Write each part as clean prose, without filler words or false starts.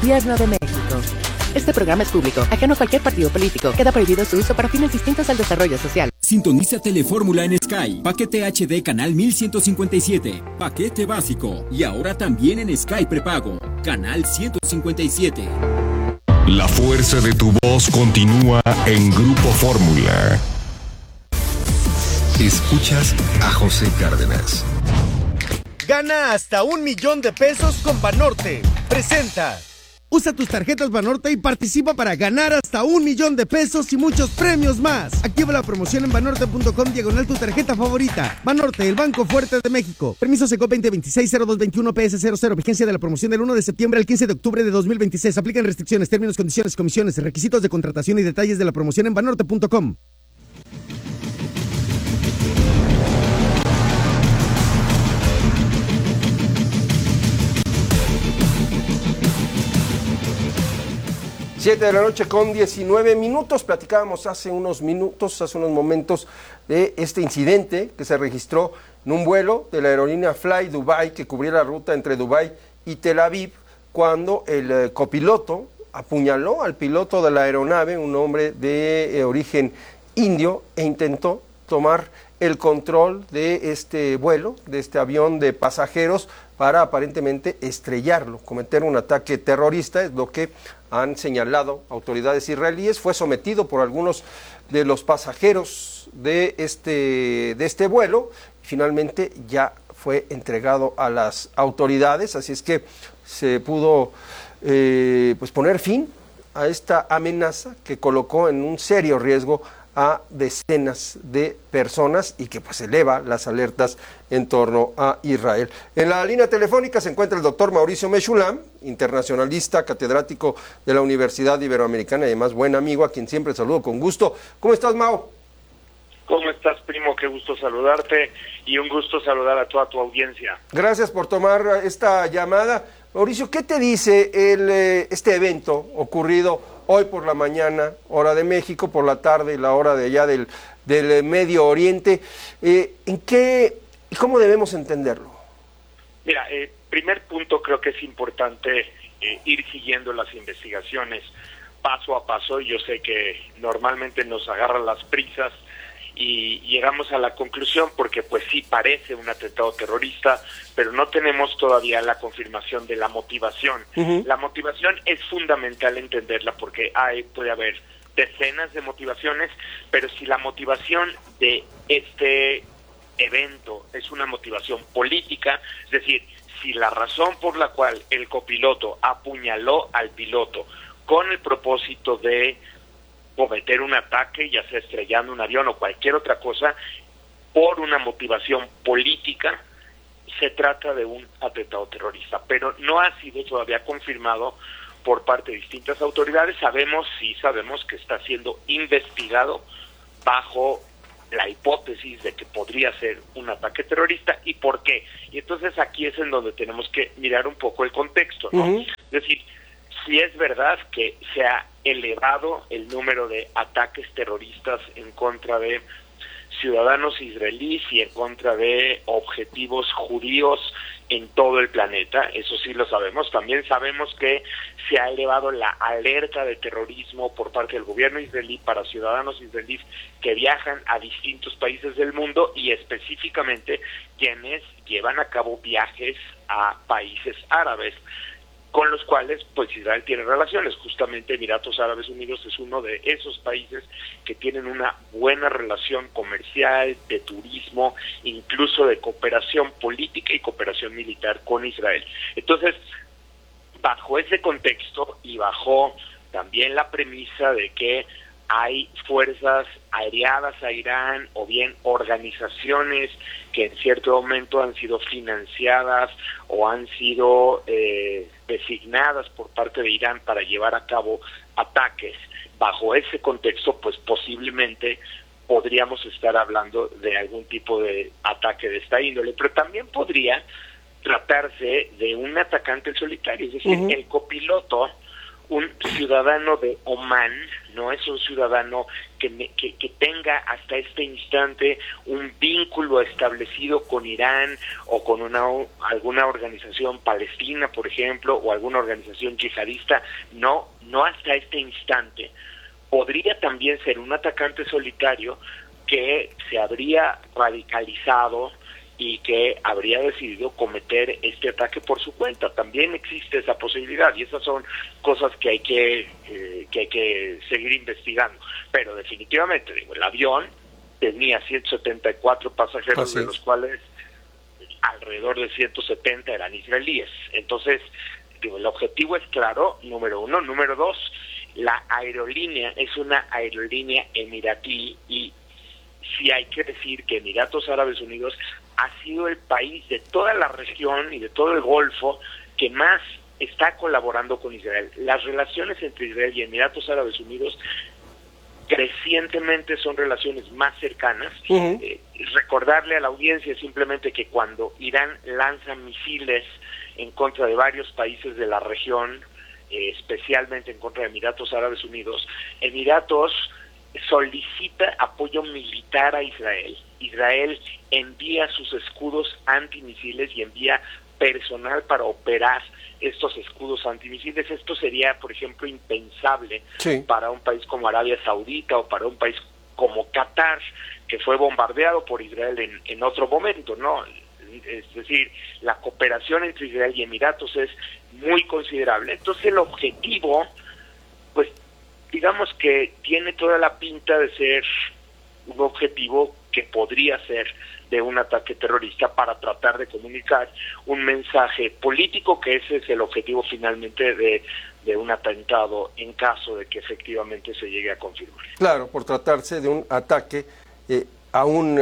Gobierno de México. Este programa es público, ajeno a cualquier partido político. Queda prohibido su uso para fines distintos al desarrollo social. Sintoniza Telefórmula en Sky. Paquete HD canal 1157. Paquete básico. Y ahora también en Sky prepago. Canal 157. La fuerza de tu voz continúa en Grupo Fórmula. Escuchas a José Cárdenas. Gana hasta 1 millón de pesos con Banorte. Presenta. Usa tus tarjetas Banorte y participa para ganar hasta 1 millón de pesos y muchos premios más. Activa la promoción en banorte.com/tu tarjeta favorita. Banorte, el Banco Fuerte de México. Permiso SECO 2026-0221 PS00. Vigencia de la promoción del 1 de septiembre al 15 de octubre de 2026. Aplican restricciones, términos, condiciones, comisiones, requisitos de contratación y detalles de la promoción en banorte.com. Siete de la noche con 19 minutos. Platicábamos hace unos momentos, de este incidente que se registró en un vuelo de la aerolínea Fly Dubai que cubría la ruta entre Dubai y Tel Aviv, cuando el copiloto apuñaló al piloto de la aeronave, un hombre de origen indio, e intentó tomar el control de este vuelo, de este avión de pasajeros, para aparentemente estrellarlo, cometer un ataque terrorista, es lo que han señalado autoridades israelíes. Fue sometido por algunos de los pasajeros de este vuelo, y finalmente ya fue entregado a las autoridades, así es que se pudo poner fin a esta amenaza que colocó en un serio riesgo a decenas de personas y que pues eleva las alertas en torno a Israel. En la línea telefónica se encuentra el doctor Mauricio Meshulam, internacionalista, catedrático de la Universidad Iberoamericana y además buen amigo, a quien siempre saludo con gusto. ¿Cómo estás, Mau? ¿Cómo estás, primo? Qué gusto saludarte y un gusto saludar a toda tu audiencia. Gracias por tomar esta llamada. Mauricio, ¿qué te dice este evento ocurrido hoy por la mañana, hora de México, por la tarde, la hora de allá del Medio Oriente? ¿En qué y cómo debemos entenderlo? Mira, primer punto, creo que es importante ir siguiendo las investigaciones paso a paso. Yo sé que normalmente nos agarran las prisas y llegamos a la conclusión porque pues sí parece un atentado terrorista, pero no tenemos todavía la confirmación de la motivación. La motivación es fundamental entenderla porque puede haber decenas de motivaciones, pero si la motivación de este evento es una motivación política, es decir, si la razón por la cual el copiloto apuñaló al piloto con el propósito de cometer un ataque, ya sea estrellando un avión o cualquier otra cosa, por una motivación política, se trata de un atentado terrorista, pero no ha sido todavía confirmado por parte de distintas autoridades. Sabemos que está siendo investigado bajo la hipótesis de que podría ser un ataque terrorista. ¿Y por qué? Y entonces aquí es en donde tenemos que mirar un poco el contexto, ¿no? Es decir, si es verdad que se ha elevado el número de ataques terroristas en contra de ciudadanos israelíes y en contra de objetivos judíos en todo el planeta, eso sí lo sabemos. También sabemos que se ha elevado la alerta de terrorismo por parte del gobierno israelí para ciudadanos israelíes que viajan a distintos países del mundo y específicamente quienes llevan a cabo viajes a países árabes, con los cuales pues Israel tiene relaciones. Justamente Emiratos Árabes Unidos es uno de esos países que tienen una buena relación comercial, de turismo, incluso de cooperación política y cooperación militar con Israel. Entonces, bajo ese contexto y bajo también la premisa de que hay fuerzas aliadas a Irán o bien organizaciones que en cierto momento han sido financiadas o han sido designadas por parte de Irán para llevar a cabo ataques. Bajo ese contexto, pues posiblemente podríamos estar hablando de algún tipo de ataque de esta índole, pero también podría tratarse de un atacante solitario, es decir, el copiloto un ciudadano de Omán, no es un ciudadano que tenga hasta este instante un vínculo establecido con Irán o con alguna organización palestina, por ejemplo, o alguna organización yihadista, no hasta este instante. Podría también ser un atacante solitario que se habría radicalizado y que habría decidido cometer este ataque por su cuenta. También existe esa posibilidad, y esas son cosas que hay que seguir investigando. Pero definitivamente, el avión tenía 174 pasajeros, de los cuales alrededor de 170 eran israelíes. Entonces, el objetivo es claro, número uno. Número dos, la aerolínea es una aerolínea emiratí, y sí hay que decir que Emiratos Árabes Unidos ha sido el país de toda la región y de todo el Golfo que más está colaborando con Israel. Las relaciones entre Israel y Emiratos Árabes Unidos crecientemente son relaciones más cercanas. Recordarle a la audiencia simplemente que cuando Irán lanza misiles en contra de varios países de la región, especialmente en contra de Emiratos Árabes Unidos, Emiratos solicita apoyo militar a Israel. Israel envía sus escudos antimisiles y envía personal para operar estos escudos antimisiles. Esto sería, por ejemplo, impensable para un país como Arabia Saudita o para un país como Qatar, que fue bombardeado por Israel en otro momento, ¿no? Es decir, la cooperación entre Israel y Emiratos es muy considerable. Entonces el objetivo, pues digamos que tiene toda la pinta de ser un objetivo que podría ser de un ataque terrorista para tratar de comunicar un mensaje político, que ese es el objetivo finalmente de un atentado en caso de que efectivamente se llegue a confirmar. Claro, por tratarse de un ataque a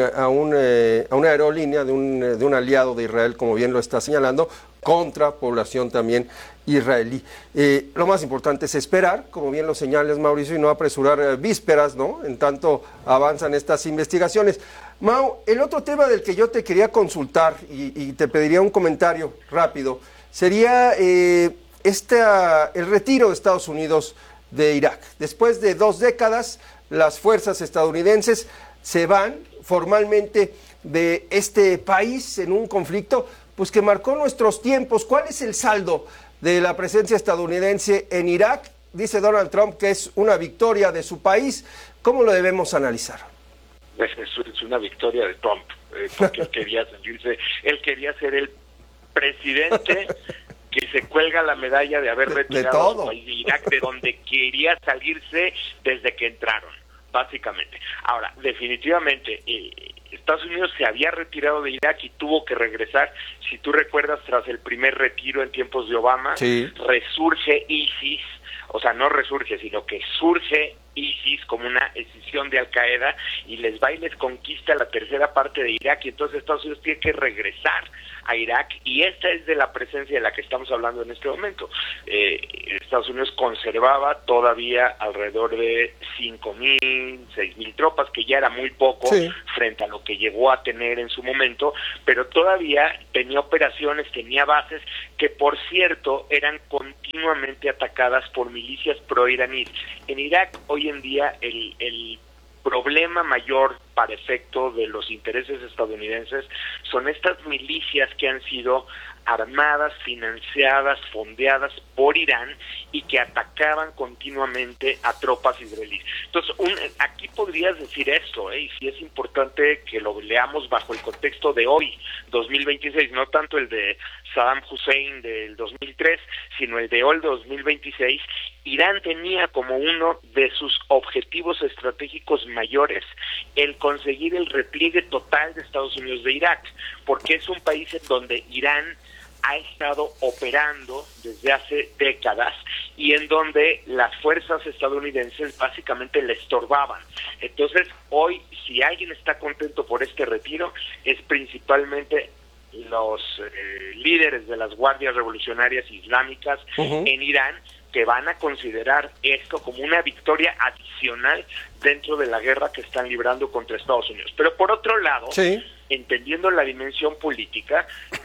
una aerolínea de un aliado de Israel, como bien lo está señalando, contra población también israelí. Lo más importante es esperar, como bien lo señales, Mauricio, y no apresurar vísperas, ¿no?, en tanto avanzan estas investigaciones. Mau, el otro tema del que yo te quería consultar y te pediría un comentario rápido sería el retiro de Estados Unidos de Irak. Después de 2 décadas, las fuerzas estadounidenses se van formalmente de este país en un conflicto pues que marcó nuestros tiempos. ¿Cuál es el saldo de la presencia estadounidense en Irak? Dice Donald Trump que es una victoria de su país. ¿Cómo lo debemos analizar? Es una victoria de Trump, porque él quería salirse, él quería ser el presidente que se cuelga la medalla de haber retirado a su país de Irak, de donde quería salirse desde que entraron, básicamente. Ahora, definitivamente, Estados Unidos se había retirado de Irak y tuvo que regresar. Si tú recuerdas, tras el primer retiro en tiempos de Obama, resurge ISIS, o sea, no resurge, sino que surge ISIS como una escisión de Al-Qaeda, y les va y les conquista la tercera parte de Irak, y entonces Estados Unidos tiene que regresar a Irak, y esta es de la presencia de la que estamos hablando en este momento. Estados Unidos conservaba todavía alrededor de 5,000, 6,000 tropas, que ya era muy poco frente a lo que llegó a tener en su momento, pero todavía tenía operaciones, tenía bases que, por cierto, eran continuamente atacadas por milicias pro-iraníes. En Irak hoy en día el problema mayor para efecto de los intereses estadounidenses son estas milicias que han sido armadas, financiadas, fondeadas por Irán y que atacaban continuamente a tropas israelíes. Entonces, aquí podrías decir esto, y sí es importante que lo leamos bajo el contexto de hoy, 2026, no tanto el de Saddam Hussein del 2003, sino el de hoy, 2026. Irán tenía como uno de sus objetivos estratégicos mayores el conseguir el repliegue total de Estados Unidos de Irak, porque es un país en donde Irán ha estado operando desde hace décadas y en donde las fuerzas estadounidenses básicamente le estorbaban. Entonces, hoy, si alguien está contento por este retiro, es principalmente los líderes de las guardias revolucionarias islámicas en Irán, que van a considerar esto como una victoria adicional dentro de la guerra que están librando contra Estados Unidos. Pero por otro lado, entendiendo la dimensión política,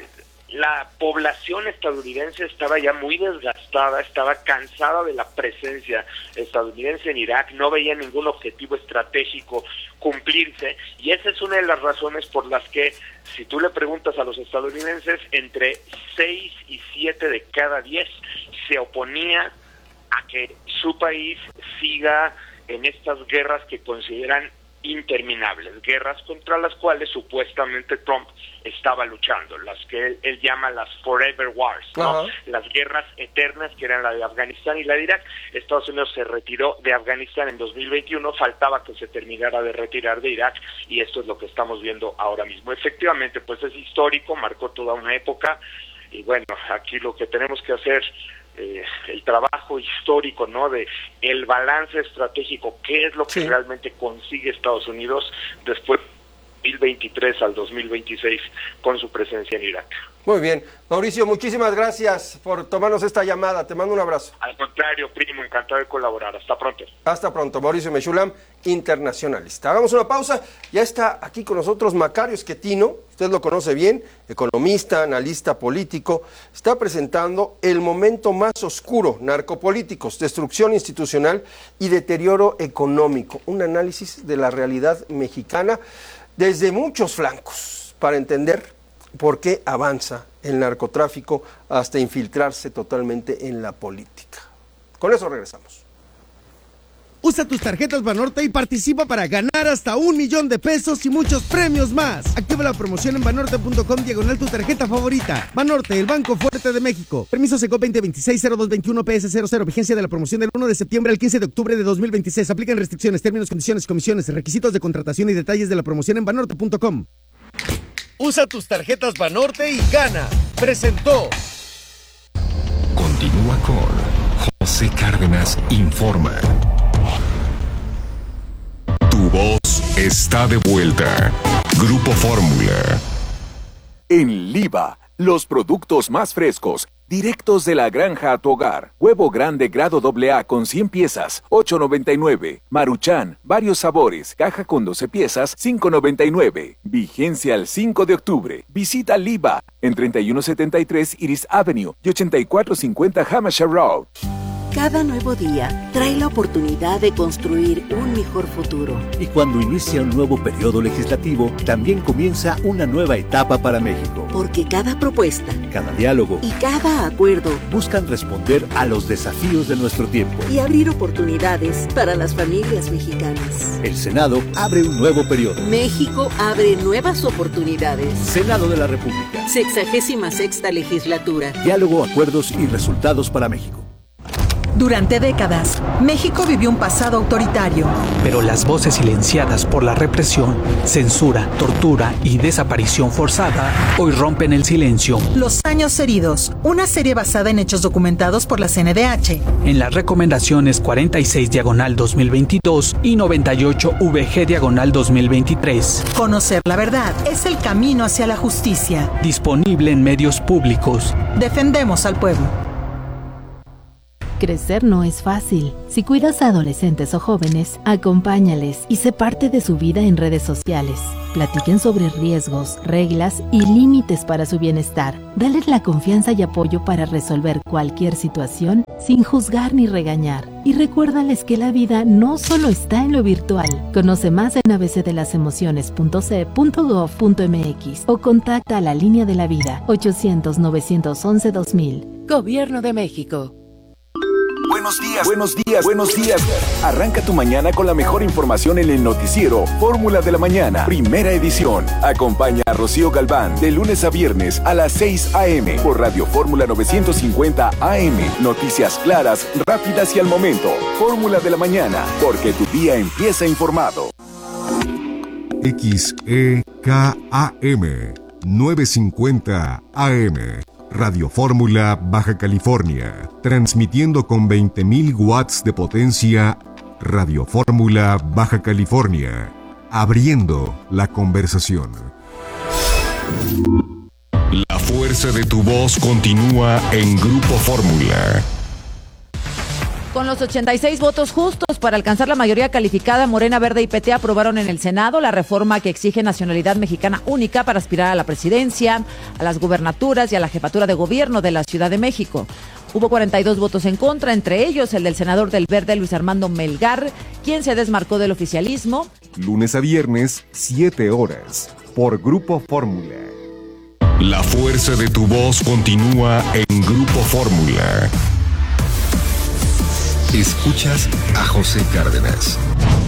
la población estadounidense estaba ya muy desgastada, estaba cansada de la presencia estadounidense en Irak, no veía ningún objetivo estratégico cumplirse, y esa es una de las razones por las que, si tú le preguntas a los estadounidenses, entre 6 y 7 de cada 10 se oponía a que su país siga en estas guerras que consideran interminables, guerras contra las cuales supuestamente Trump estaba luchando, las que él llama las forever wars, ¿no? Las guerras eternas, que eran la de Afganistán y la de Irak. Estados Unidos se retiró de Afganistán en 2021, faltaba que se terminara de retirar de Irak, y esto es lo que estamos viendo ahora mismo. Efectivamente, pues es histórico, marcó toda una época, y bueno, aquí lo que tenemos que hacer, el trabajo histórico, ¿no?, de el balance estratégico, qué es lo que realmente consigue Estados Unidos después de 2023 al 2026 con su presencia en Irak. Muy bien. Mauricio, muchísimas gracias por tomarnos esta llamada. Te mando un abrazo. Al contrario, primo, encantado de colaborar. Hasta pronto. Hasta pronto. Mauricio Meshulam, internacionalista. Hagamos una pausa. Ya está aquí con nosotros Macario Schettino. Usted lo conoce bien, economista, analista político. Está presentando El momento más oscuro, narcopolíticos, destrucción institucional y deterioro económico. Un análisis de la realidad mexicana desde muchos flancos para entender por qué avanza el narcotráfico hasta infiltrarse totalmente en la política. Con eso regresamos. Usa tus tarjetas Banorte y participa para ganar hasta $1,000,000 y muchos premios más. Activa la promoción en banorte.com/tu tarjeta favorita. Banorte, el Banco Fuerte de México. Permiso SECO 2026-0221 PS00. Vigencia de la promoción del 1 de septiembre al 15 de octubre de 2026. Aplican restricciones, términos, condiciones, comisiones, requisitos de contratación y detalles de la promoción en banorte.com. Usa tus tarjetas Banorte y gana. Presentó. Continúa con José Cárdenas Informa. Tu voz está de vuelta. Grupo Fórmula. En Liva, los productos más frescos, directos de la granja a tu hogar. Huevo grande grado AA con 100 piezas, $8.99. Maruchan, varios sabores, caja con 12 piezas, $5.99. Vigencia al 5 de octubre. Visita Liva en 3173 Iris Avenue y 8450 Hampshire Road. Cada nuevo día trae la oportunidad de construir un mejor futuro. Y cuando inicia un nuevo periodo legislativo, también comienza una nueva etapa para México. Porque cada propuesta, cada diálogo y cada acuerdo buscan responder a los desafíos de nuestro tiempo y abrir oportunidades para las familias mexicanas. El Senado abre un nuevo periodo. México abre nuevas oportunidades. Senado de la República. 66ª legislatura. Diálogo, acuerdos y resultados para México. Durante décadas, México vivió un pasado autoritario. Pero las voces silenciadas por la represión, censura, tortura y desaparición forzada hoy rompen el silencio. Los años heridos, una serie basada en hechos documentados por la CNDH. En las recomendaciones 46/2022 y 98/VG/2023. Conocer la verdad es el camino hacia la justicia. Disponible en medios públicos. Defendemos al pueblo. Crecer no es fácil. Si cuidas a adolescentes o jóvenes, acompáñales y sé parte de su vida en redes sociales. Platiquen sobre riesgos, reglas y límites para su bienestar. Dales la confianza y apoyo para resolver cualquier situación sin juzgar ni regañar. Y recuérdales que la vida no solo está en lo virtual. Conoce más en abcdelasemociones.ce.gov.mx o contacta a la Línea de la Vida 800-911-2000. Gobierno de México. Buenos días, buenos días, buenos días. Arranca tu mañana con la mejor información en el noticiero Fórmula de la Mañana, primera edición. Acompaña a Rocío Galván de lunes a viernes a las 6 a.m. por Radio Fórmula 950 AM. Noticias claras, rápidas y al momento. Fórmula de la Mañana, porque tu día empieza informado. XEKAM 950 AM. Radio Fórmula Baja California, transmitiendo con 20.000 watts de potencia. Radio Fórmula Baja California, abriendo la conversación. La fuerza de tu voz continúa en Grupo Fórmula. Con los 86 votos justos para alcanzar la mayoría calificada, Morena, Verde y PT aprobaron en el Senado la reforma que exige nacionalidad mexicana única para aspirar a la presidencia, a las gubernaturas y a la jefatura de gobierno de la Ciudad de México. Hubo 42 votos en contra, entre ellos el del senador del Verde, Luis Armando Melgar, quien se desmarcó del oficialismo. Lunes a viernes, 7 horas, por Grupo Fórmula. La fuerza de tu voz continúa en Grupo Fórmula. Escuchas a José Cárdenas.